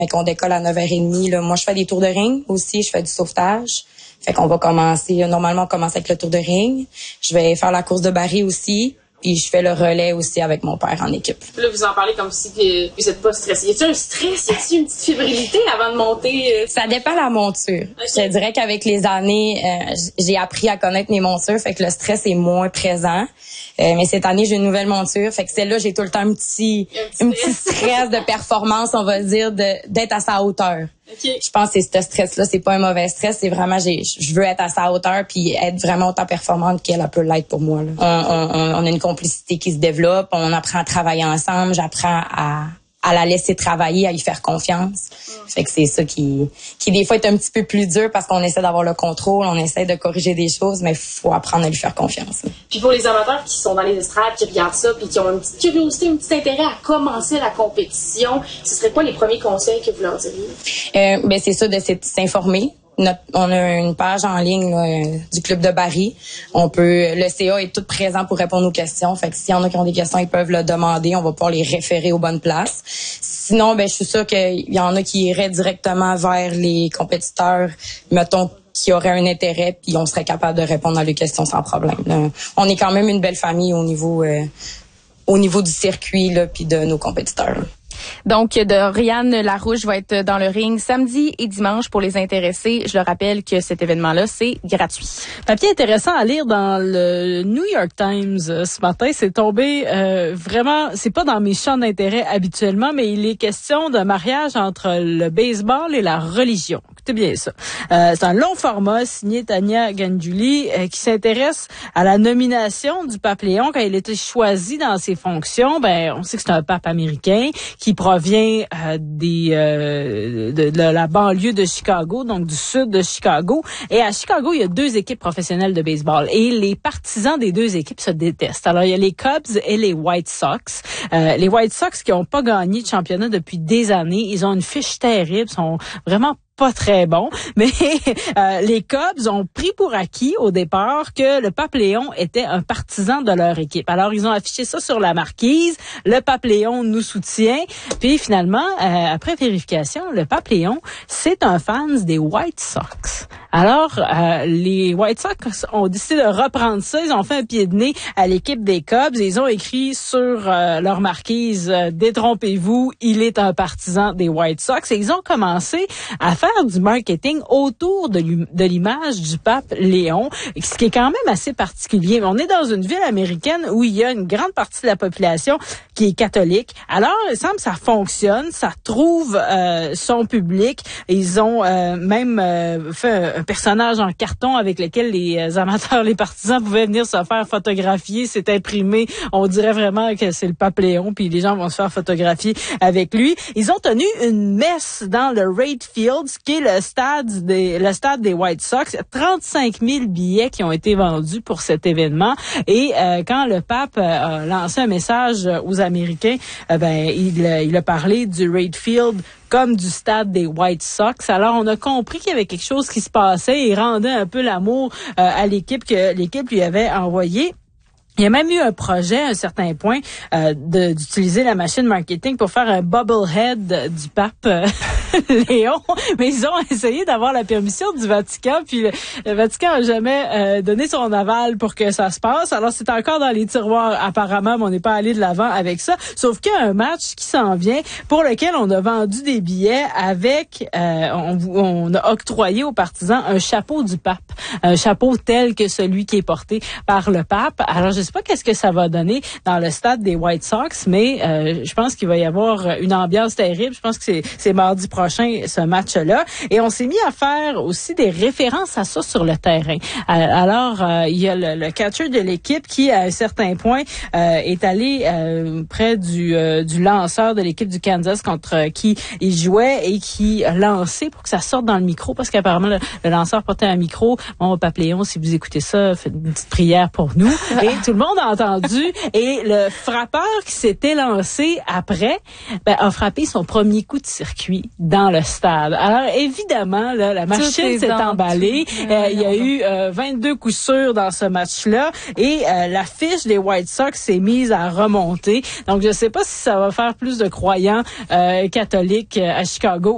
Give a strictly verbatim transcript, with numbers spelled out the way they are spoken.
mais qu'on décolle à neuf heures trente. Là. Moi, je fais des tours de ring aussi, je fais du sauvetage. Fait qu'on va commencer, normalement, on commence avec le tour de ring. Je vais faire la course de baril aussi. Puis je fais le relais aussi avec mon père en équipe. Là, vous en parlez comme si vous n'êtes pas stressé. Y a-t-il un stress? Y a-t-il une petite fébrilité avant de monter? Ça dépend de la monture. Okay. Je te dirais qu'avec les années, euh, j'ai appris à connaître mes montures, fait que le stress est moins présent. Euh, mais cette année, j'ai une nouvelle monture, fait que celle-là, j'ai tout le temps un petit, un petit, un petit stress de performance, on va dire, de, d'être à sa hauteur. Okay. Je pense que c'est ce stress-là, c'est pas un mauvais stress, c'est vraiment, j'ai, je veux être à sa hauteur puis être vraiment autant performante qu'elle peut l'être pour moi. Là. On, on, on a une complicité qui se développe, on apprend à travailler ensemble, j'apprends à, à la laisser travailler, à lui faire confiance. Mm. Fait que c'est ça qui, qui des fois est un petit peu plus dur parce qu'on essaie d'avoir le contrôle, on essaie de corriger des choses, mais faut apprendre à lui faire confiance. Là. Puis pour les amateurs qui sont dans les estrades, qui regardent ça, puis qui ont une petite curiosité, un petit intérêt à commencer la compétition, ce serait quoi les premiers conseils que vous leur diriez? Euh, ben c'est ça, de s'informer. Notre, on a une page en ligne là, du club de Barry. On peut, le C A est tout présent pour répondre aux questions. Fait que s'il y en a qui ont des questions, ils peuvent le demander. On va pouvoir les référer aux bonnes places. Sinon, ben je suis sûre qu'il y en a qui iraient directement vers les compétiteurs, mettons, qui auraient un intérêt, puis on serait capable de répondre à leurs questions sans problème. Là. On est quand même une belle famille au niveau, euh, au niveau du circuit là, puis de nos compétiteurs. Là. Donc, Doriane Larouche va être dans le ring samedi et dimanche pour les intéressés. Je le rappelle que cet événement-là, c'est gratuit. Papier intéressant à lire dans le New York Times ce matin. C'est tombé euh, vraiment, c'est pas dans mes champs d'intérêt habituellement, mais il est question d'un mariage entre le baseball et la religion. Écoutez bien ça. Euh, c'est un long format signé Tania Gandjouli euh, qui s'intéresse à la nomination du pape Léon quand il était choisi dans ses fonctions. Ben, on sait que c'est un pape américain qui provient euh, des euh, de, de la banlieue de Chicago, donc du sud de Chicago. Et à Chicago, il y a deux équipes professionnelles de baseball et les partisans des deux équipes se détestent. Alors, il y a les Cubs et les White Sox. Euh, les White Sox qui n'ont pas gagné de championnat depuis des années, ils ont une fiche terrible, sont vraiment pas très bon, mais euh, les Cubs ont pris pour acquis au départ que le pape Léon était un partisan de leur équipe. Alors, ils ont affiché ça sur la marquise. Le pape Léon nous soutient. Puis finalement, euh, après vérification, le pape Léon, c'est un fan des White Sox. Alors, euh, les White Sox ont décidé de reprendre ça. Ils ont fait un pied de nez à l'équipe des Cubs. Ils ont écrit sur euh, leur marquise euh, « Détrompez-vous, il est un partisan des White Sox ». Et ils ont commencé à faire du marketing autour de l'image du pape Léon, ce qui est quand même assez particulier. On est dans une ville américaine où il y a une grande partie de la population qui est catholique. Alors, il semble que ça fonctionne, ça trouve euh, son public. Ils ont euh, même euh, fait un, un personnage en carton avec lequel les amateurs, les partisans pouvaient venir se faire photographier. C'est imprimé. On dirait vraiment que c'est le pape Léon, puis les gens vont se faire photographier avec lui. Ils ont tenu une messe dans le Wright Field, qui est le stade des le stade des White Sox. trente-cinq mille billets qui ont été vendus pour cet événement. Et euh, quand le pape euh, a lancé un message aux Américains, euh, ben il, il a parlé du Wright Field comme du stade des White Sox. Alors, on a compris qu'il y avait quelque chose qui se passait et rendait un peu l'amour euh, à l'équipe que l'équipe lui avait envoyé. Il y a même eu un projet à un certain point euh, de, d'utiliser la machine marketing pour faire un bobblehead du pape euh, Léon, mais ils ont essayé d'avoir la permission du Vatican, puis le, le Vatican n'a jamais euh, donné son aval pour que ça se passe. Alors c'est encore dans les tiroirs apparemment, mais on n'est pas allé de l'avant avec ça. Sauf qu'il y a un match qui s'en vient pour lequel on a vendu des billets avec, euh, on, on a octroyé aux partisans un chapeau du pape, un chapeau tel que celui qui est porté par le pape. Alors je sais pas qu'est-ce que ça va donner dans le stade des White Sox, mais euh, je pense qu'il va y avoir une ambiance terrible. Je pense que c'est, c'est mardi prochain, ce match-là. Et on s'est mis à faire aussi des références à ça sur le terrain. Alors, euh, il y a le, le catcher de l'équipe qui, à un certain point, euh, est allé euh, près du, euh, du lanceur de l'équipe du Kansas contre euh, qui il jouait et qui a lancé pour que ça sorte dans le micro, parce qu'apparemment, le, le lanceur portait un micro. Bon, pape Léon, si vous écoutez ça, faites une petite prière pour nous. Et tout le monde a entendu. Et le frappeur qui s'était lancé après, ben, a frappé son premier coup de circuit dans le stade. Alors, évidemment, là, la machine s'est emballée. Euh, il y a eu euh, vingt-deux coups sûrs dans ce match-là. Et euh, la fiche des White Sox s'est mise à remonter. Donc, je sais pas si ça va faire plus de croyants euh, catholiques à Chicago